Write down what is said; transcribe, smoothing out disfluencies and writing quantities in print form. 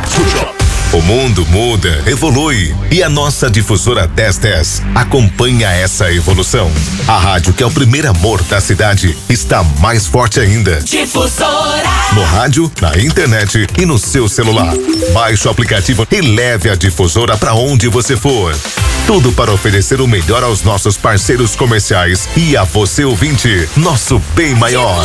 O mundo muda, evolui e a nossa difusora 1010 acompanha essa evolução. A rádio, que é o primeiro amor da cidade, está mais forte ainda. Difusora. No rádio, na internet e no seu celular. Baixe o aplicativo e leve a difusora para onde você for. Tudo para oferecer o melhor aos nossos parceiros comerciais e a você, ouvinte, nosso bem maior.